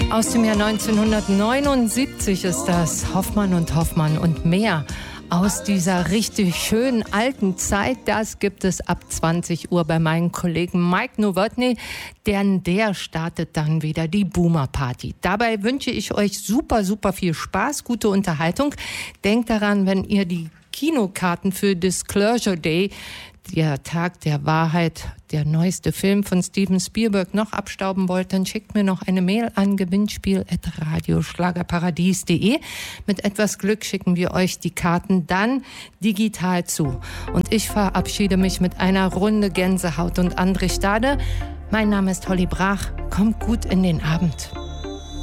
Aus dem Jahr 1979 ist das Hoffmann und mehr. Aus dieser richtig schönen alten Zeit, das gibt es ab 20 Uhr bei meinem Kollegen Mike Nowotny, denn der startet dann wieder die Boomer Party. Dabei wünsche ich euch super viel Spaß, gute Unterhaltung. Denkt daran, wenn ihr die Kinokarten für Disclosure Day, der Tag der Wahrheit, der neueste Film von Steven Spielberg, noch abstauben wollt, dann schickt mir noch eine Mail an gewinnspiel@radioschlagerparadies.de. Mit etwas Glück schicken wir euch die Karten dann digital zu. Und ich verabschiede mich mit einer Runde Gänsehaut und André Stade. Mein Name ist Holly Brach. Kommt gut in den Abend.